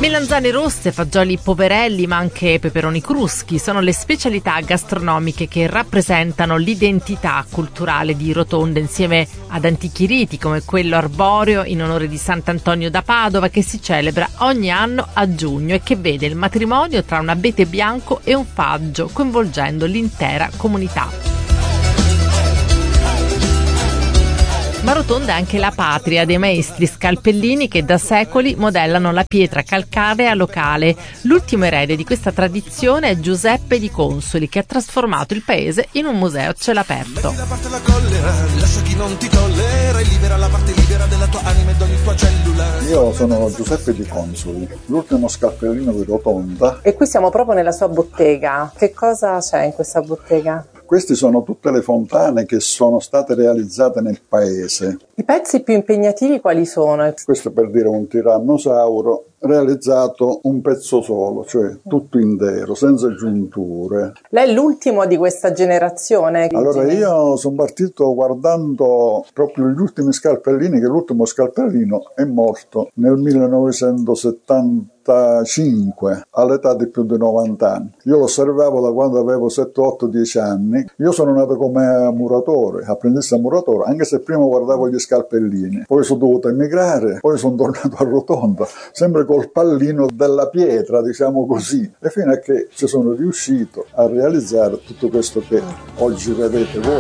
Melanzane rosse, fagioli poverelli, ma anche peperoni cruschi sono le specialità gastronomiche che rappresentano l'identità culturale di Rotonda, insieme ad antichi riti come quello arboreo in onore di Sant'Antonio da Padova, che si celebra ogni anno a giugno e che vede il matrimonio tra un abete bianco e un faggio, coinvolgendo l'intera comunità. Ma Rotonda è anche la patria dei maestri scalpellini che da secoli modellano la pietra calcarea locale. L'ultimo erede di questa tradizione è Giuseppe Di Consoli, che ha trasformato il paese in un museo a cielo aperto. Metti da parte la collera, lascia chi non ti tollera e libera la parte libera della tua anima e d'ogni tua cellula. Io sono Giuseppe Di Consoli, l'ultimo scalpellino di Rotonda. E qui siamo proprio nella sua bottega. Che cosa c'è in questa bottega? Queste sono tutte le fontane che sono state realizzate nel paese. I pezzi più impegnativi quali sono? Questo per dire un tirannosauro realizzato un pezzo solo, cioè tutto intero, senza giunture. Lei è l'ultimo di questa generazione? Allora io sono partito guardando proprio gli ultimi scalpellini, che l'ultimo scalpellino è morto nel 1975 all'età di più di 90 anni. Io lo osservavo da quando avevo 7, 8, 10 anni. Io sono nato come muratore, apprendista muratore, anche se prima guardavo gli scalpellini. Poi sono dovuto emigrare, poi sono tornato a Rotonda, sempre col pallino della pietra, diciamo così, e fino a che ci sono riuscito a realizzare tutto questo che oggi vedete voi.